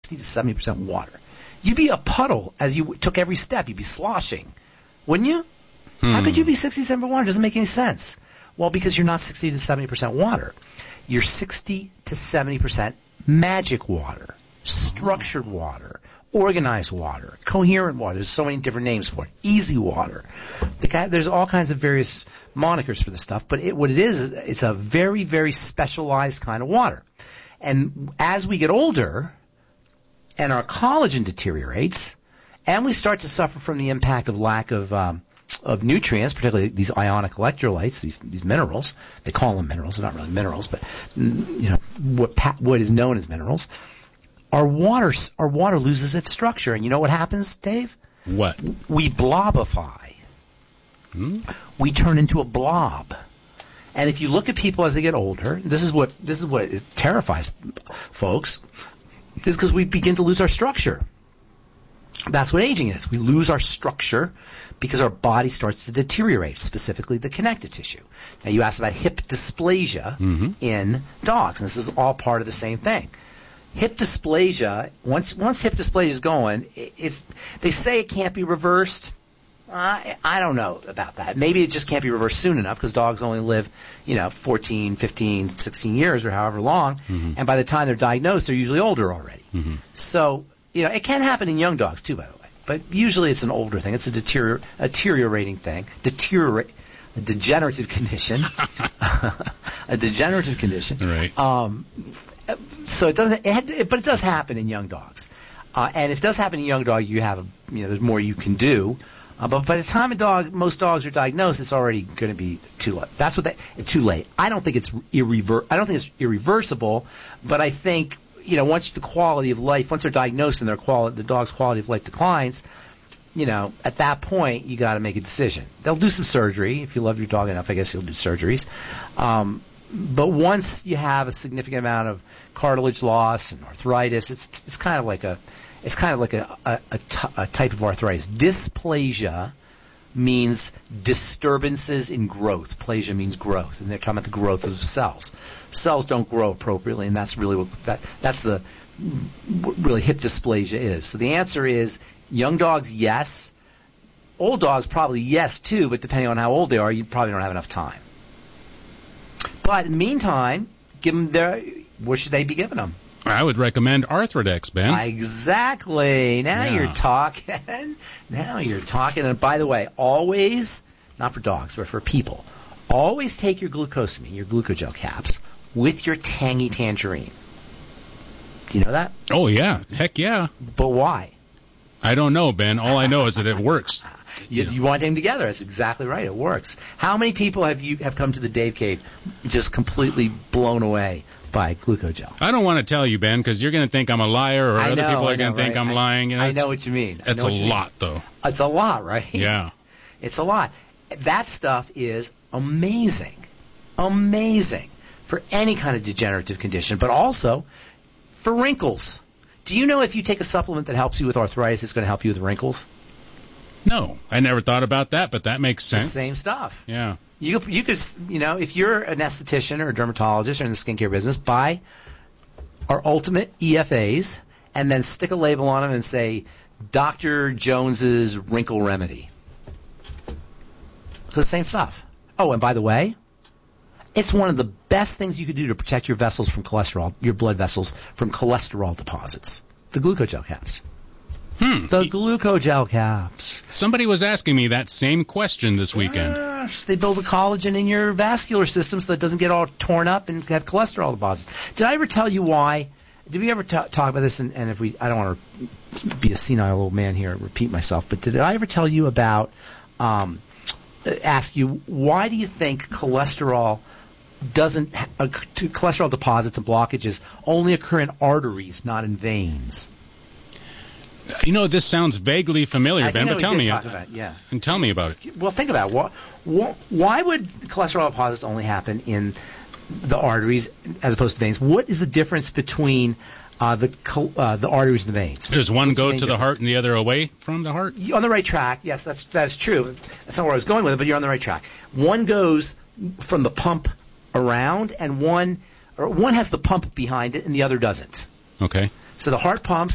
to 70% water. You'd be a puddle as you took every step. You'd be sloshing, wouldn't you? How could you be 60% water? It doesn't make any sense. Well, because you're not 60 to 70% water. You're 60 to 70% magic water, structured water, organized water, coherent water. There's so many different names for it. Easy water. There's all kinds of various monikers for this stuff, but what it is, it's a very, very specialized kind of water. And as we get older and our collagen deteriorates and we start to suffer from the impact of lack of nutrients, particularly these ionic electrolytes, these minerals. They call them minerals. They're not really minerals, but what is known as minerals. Our water loses its structure, and you know what happens, Dave? What? We blobify. We turn into a blob. And if you look at people as they get older, this is what terrifies folks. Is because we begin to lose our structure. That's what aging is. We lose our structure because our body starts to deteriorate, specifically the connective tissue. Now, you asked about hip dysplasia in dogs, and this is all part of the same thing. Hip dysplasia, once hip dysplasia is going, they say it can't be reversed. I don't know about that. Maybe it just can't be reversed soon enough because dogs only live, 14, 15, 16 years or however long, and by the time they're diagnosed, they're usually older already. So, it can happen in young dogs too, by the way. But usually it's an older thing. It's a deteriorating thing. A degenerative condition. A degenerative condition. Right. So it doesn't. But it does happen in young dogs. And if it does happen in a young dog, you have there's more you can do. But by the time most dogs are diagnosed, it's already going to be too late. Too late. I don't think it's irreversible, but I think once the quality of life, once they're diagnosed and the dog's quality of life declines, at that point you got to make a decision. They'll do some surgery if you love your dog enough. I guess you'll do surgeries. But once you have a significant amount of cartilage loss and arthritis, it's kind of like a type of arthritis. Dysplasia means disturbances in growth. Plasia means growth, and they're talking about the growth of cells. Cells don't grow appropriately, and that's really what really hip dysplasia is. So the answer is young dogs, yes. Old dogs, probably yes too, but depending on how old they are, you probably don't have enough time. But in the meantime, give them what should they be giving them? I would recommend Arthrodex, Ben. Exactly. Now you're talking. Now you're talking. And by the way, always, not for dogs, but for people, always take your glucosamine, your glucogel caps, with your tangy tangerine. Do you know that? Oh, yeah. Heck yeah. But why? I don't know, Ben. All I know is that it works. You want them together. That's exactly right. It works. How many people have come to the Dave Cave just completely blown away by glucogel? I don't want to tell you, Ben, because you're going to think I'm a liar, or other people are going to think I'm lying. I know what you mean. It's a lot, though. It's a lot, right? Yeah. It's a lot. That stuff is amazing. Amazing for any kind of degenerative condition, but also for wrinkles. Do you know if you take a supplement that helps you with arthritis, it's going to help you with wrinkles? No, I never thought about that, but that makes sense. Same stuff. Yeah. You could, if you're an esthetician or a dermatologist or in the skincare business, buy our Ultimate EFAs and then stick a label on them and say, Dr. Jones's Wrinkle Remedy. It's the same stuff. Oh, and by the way, it's one of the best things you could do to protect your vessels from cholesterol, your blood vessels from cholesterol deposits. The glucogel caps. The glucogel caps. Somebody was asking me that same question this weekend. Gosh, they build a collagen in your vascular system so that it doesn't get all torn up and have cholesterol deposits. Did I ever tell you why? Did we ever talk about this? And if I don't want to be a senile old man here and repeat myself, but did I ever tell you about, ask you, why do you think cholesterol deposits and blockages only occur in arteries, not in veins? This sounds vaguely familiar, Ben, but tell me. And tell me about it. Well, think about it. Why would cholesterol deposits only happen in the arteries as opposed to veins? What is the difference between the arteries and the veins? Does one go to the heart and the other away from the heart? You're on the right track. Yes, that's true. That's not where I was going with it, but you're on the right track. One goes from the pump around, and one has the pump behind it, and the other doesn't. Okay. So the heart pumps.